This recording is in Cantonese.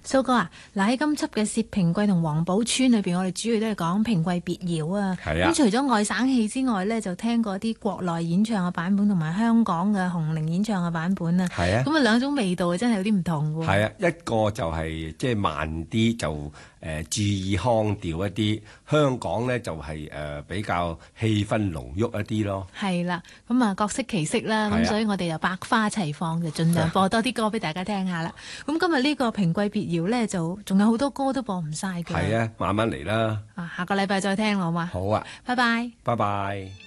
蘇哥啊，嗱喺今輯嘅薛平貴同黃寶川裏邊，我哋主要都係講平貴別窯啊。 係啊。 咁除咗外省戲之外呢，就聽過啲國內演唱嘅版本，同埋香港嘅紅伶演唱嘅版本啊。 係啊。 咁啊兩種味道真係有啲唔同喎。 係啊，一個就係即係慢啲，就注意腔調一啲。香港呢，就係比較氣氛濃郁一啲咯。 係啦，咁啊各色其色啦，咁所以我哋就百花齊放，就盡量播多啲歌俾大家聽下啦。咁今日呢個平貴別窯呢，就仲有好多歌都播唔晒㗎。 係啊，慢慢嚟啦。 下個禮拜再聽好嘛？ 好啊， 拜拜。 拜拜。